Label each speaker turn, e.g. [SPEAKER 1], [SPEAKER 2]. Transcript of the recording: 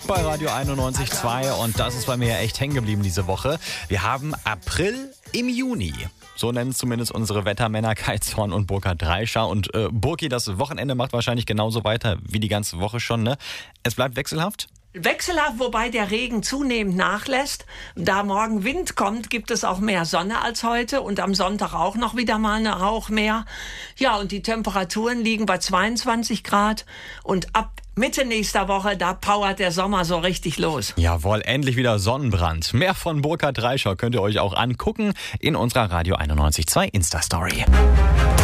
[SPEAKER 1] bei Radio 91.2 und das ist bei mir echt hängen geblieben diese Woche. Wir haben April im Juni. So nennen es zumindest unsere Wettermänner Kai Zorn und Burkhard Dreischer. Und Burki, das Wochenende macht wahrscheinlich genauso weiter wie die ganze Woche schon, ne? Es bleibt wechselhaft?
[SPEAKER 2] Wechselhaft, wobei der Regen zunehmend nachlässt. Da morgen Wind kommt, gibt es auch mehr Sonne als heute und am Sonntag auch noch wieder mal eine Hauch mehr. Ja, und die Temperaturen liegen bei 22 Grad und ab Mitte nächster Woche, da powert der Sommer so richtig los.
[SPEAKER 1] Jawohl, endlich wieder Sonnenbrand. Mehr von Burkhard Dreischer könnt ihr euch auch angucken in unserer Radio 91.2 Insta-Story.